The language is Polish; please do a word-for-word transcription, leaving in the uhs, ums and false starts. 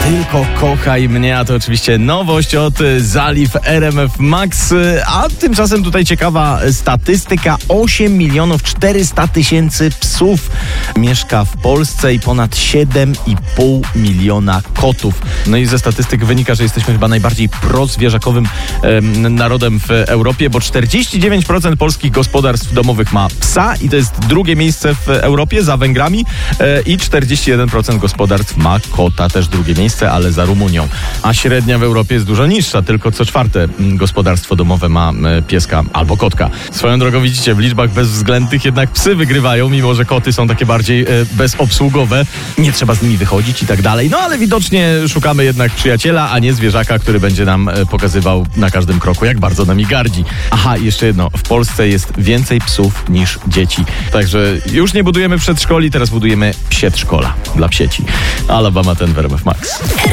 Tylko kochaj mnie, a to oczywiście nowość od Zaliv R M F Max, a tymczasem tutaj ciekawa statystyka. osiem milionów czterysta tysięcy psów mieszka w Polsce i ponad siedem i pół miliona kotów. No i ze statystyk wynika, że jesteśmy chyba najbardziej prozwierzakowym em, narodem w Europie, bo czterdzieści dziewięć procent polskich gospodarstw domowych ma psa i to jest drugie miejsce w Europie za Węgrami e, i czterdzieści jeden procent gospodarstw ma kota, też drugie miejsce, ale za Rumunią. A średnia w Europie jest dużo niższa, tylko co czwarte gospodarstwo domowe ma pieska albo kotka. Swoją drogą widzicie, w liczbach bezwzględnych jednak psy wygrywają, mimo że koty są takie bardziej e, bezobsługowe. Nie trzeba z nimi wychodzić i tak dalej. No ale widocznie szukamy jednak przyjaciela, a nie zwierzaka, który będzie nam e, pokazywał na każdym kroku, jak bardzo nami gardzi. Aha, jeszcze jedno. W Polsce jest więcej psów niż dzieci. Także już nie budujemy przedszkoli, teraz budujemy psie szkola dla psieci. Alabama ten w R M F Max.